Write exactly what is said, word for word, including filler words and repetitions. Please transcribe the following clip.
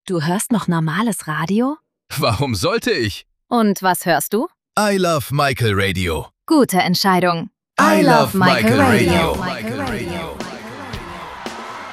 Du hörst noch normales Radio? Warum sollte ich? Und was hörst du? I Love Michael Radio. Gute Entscheidung. I Love Michael Radio.